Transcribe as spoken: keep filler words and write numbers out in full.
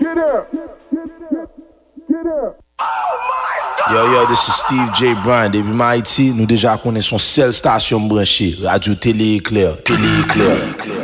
Yo, yo, this is Steve J. Bryan, depuis Haïti, nous déjà connaissons seule station branchée, Radio Télé Éclair. Télé Éclair.